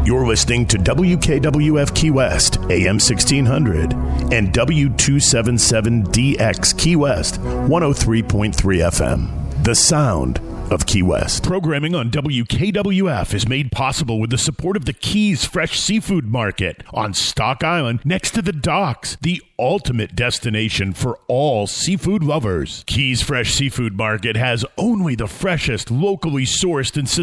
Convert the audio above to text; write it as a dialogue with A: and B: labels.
A: You're listening to WKWF Key West, AM 1600, and W277DX Key West, 103.3 FM. The sound of Key West. Programming on WKWF is made possible with the support of the Keys Fresh Seafood Market on Stock Island next to the docks, the ultimate destination for all seafood lovers. Keys Fresh Seafood Market has only the freshest, locally sourced and